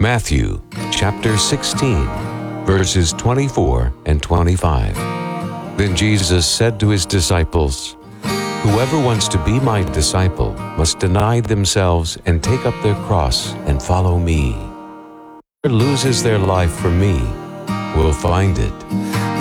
Matthew chapter 16, verses 24 and 25. Then Jesus said to his disciples, "Whoever wants to be my disciple must deny themselves and take up their cross and follow me. Whoever loses their life for me will find it,